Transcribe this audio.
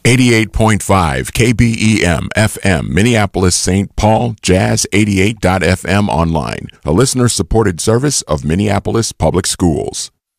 88.5 KBEM FM, Minneapolis, St. Paul, Jazz 88.FM online, a listener-supported service of Minneapolis Public Schools.